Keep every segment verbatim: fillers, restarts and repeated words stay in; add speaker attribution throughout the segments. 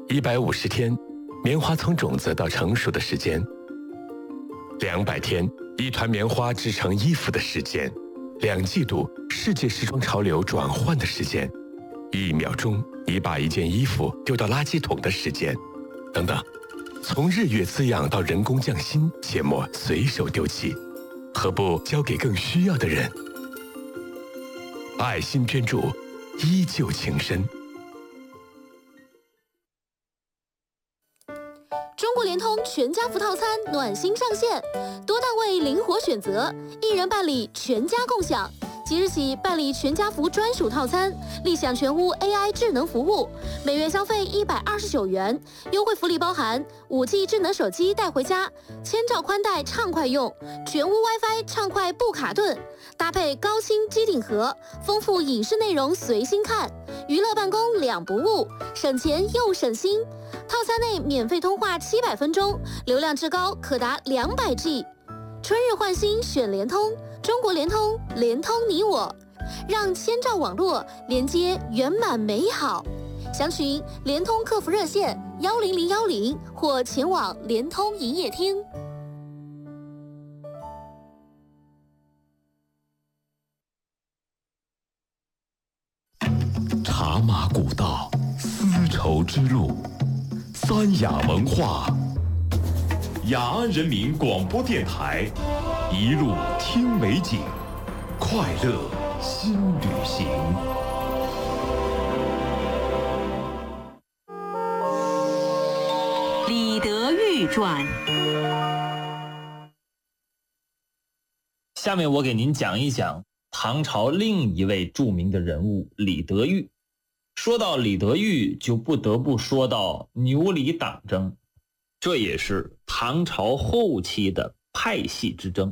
Speaker 1: 一百五十天，棉花从种子到成熟的时间；两百天，一团棉花织成衣服的时间；两季度，世界时装潮流转换的时间；一秒钟，你把一件衣服丢到垃圾桶的时间，等等。从日月滋养到人工匠心，切莫随手丢弃，何不交给更需要的人？爱心捐助，依旧情深。
Speaker 2: 中国联通全家福套餐暖心上线，多档位灵活选择，一人办理全家共享。即日起办理全家福专属套餐，立享全屋 A I 智能服务，每月消费一百二十九元，优惠福利包含五 G 智能手机带回家，千兆宽带畅快用，全屋 WiFi 畅快不卡顿，搭配高清机顶盒，丰富影视内容随心看，娱乐办公两不误，省钱又省心。套餐内免费通话七百分钟，流量至高可达两百 G。春日换新选联通，中国联通，联通你我，让千兆网络连接圆满美好。详询联通客服热线幺零零幺零或前往联通营业厅。
Speaker 3: 茶马古道，丝绸之路，三雅文化。雅安人民广播电台，一路听美景，快乐新旅行。
Speaker 4: 李德裕传。
Speaker 5: 下面我给您讲一讲唐朝另一位著名的人物李德裕。说到李德裕，就不得不说到牛李党争，这也是唐朝后期的派系之争。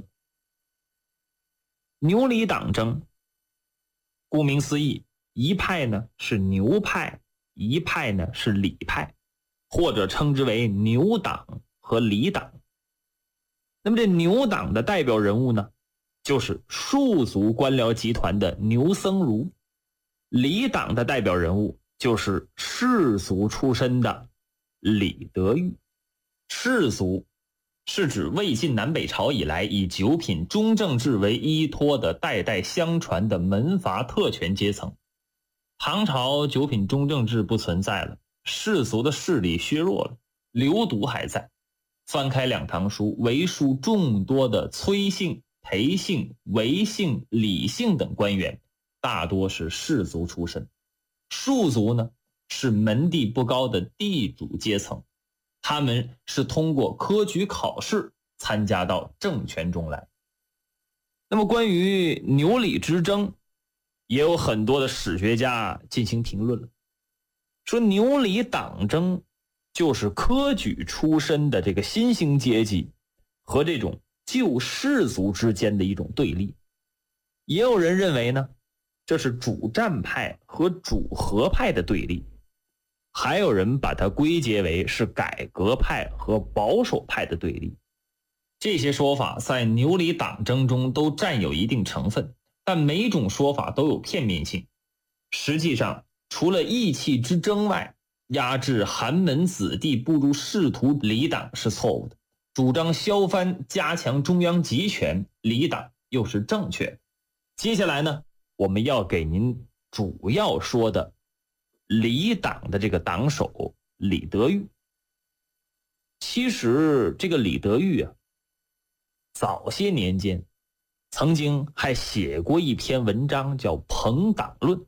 Speaker 5: 牛李党争，顾名思义，一派呢是牛派，一派呢是李派，或者称之为牛党和李党。那么这牛党的代表人物呢，就是庶族官僚集团的牛僧孺，李党的代表人物就是士族出身的李德裕。士族是指魏晋南北朝以来以九品中正制为依托的代代相传的门阀特权阶层。唐朝九品中正制不存在了，士族的势力削弱了，刘独还在。翻开两唐书，为数众多的崔姓、裴姓、韦姓、李姓等官员大多是士族出身。庶族呢，是门第不高的地主阶层，他们是通过科举考试参加到政权中来。那么关于牛李之争，也有很多的史学家进行评论了，说牛李党争就是科举出身的这个新兴阶级和这种旧士族之间的一种对立。也有人认为呢，这是主战派和主和派的对立，还有人把它归结为是改革派和保守派的对立。这些说法在牛李党争中都占有一定成分，但每种说法都有片面性。实际上，除了义气之争外，压制寒门子弟步入仕途，李党是错误的；主张削藩加强中央集权，李党又是正确的。接下来呢，我们要给您主要说的李党的这个党首李德裕。其实这个李德裕啊，早些年间曾经还写过一篇文章叫《朋党论》，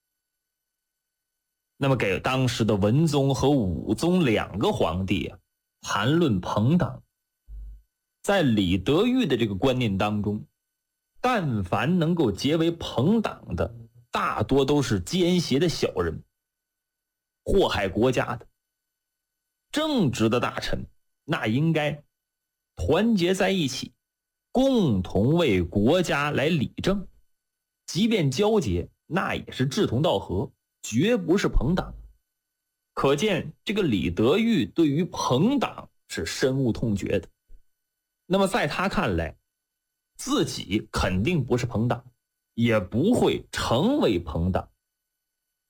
Speaker 5: 那么给当时的文宗和武宗两个皇帝啊谈论朋党。在李德裕的这个观念当中，但凡能够结为朋党的，大多都是奸邪的小人，祸害国家的。正直的大臣那应该团结在一起，共同为国家来理政，即便交结，那也是志同道合，绝不是朋党。可见这个李德裕对于朋党是深恶痛绝的。那么在他看来，自己肯定不是朋党，也不会成为朋党。